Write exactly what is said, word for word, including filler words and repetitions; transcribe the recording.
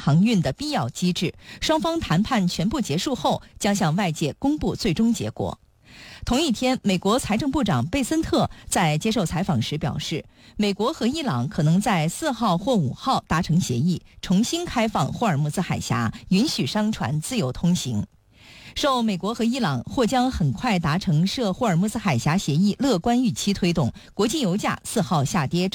航运的必要机制。双方谈判全部结束后，将向外界公布最终结果。同一天，美国财政部长贝森特在接受采访时表示，美国和伊朗可能在四号或五号达成协议，重新开放霍尔木兹海峡，允许商船自由通行。受美国和伊朗或将很快达成涉霍尔木兹海峡协议乐观预期推动，国际油价四号下跌